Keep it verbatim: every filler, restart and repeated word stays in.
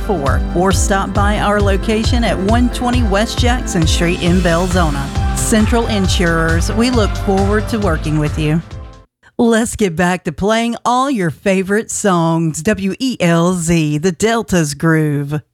four or stop by our location at one twenty West Jackson Street in Belzona. Central Insurers, we look forward to working with you. Let's get back to playing all your favorite songs. W E L Z, the Delta's Groove.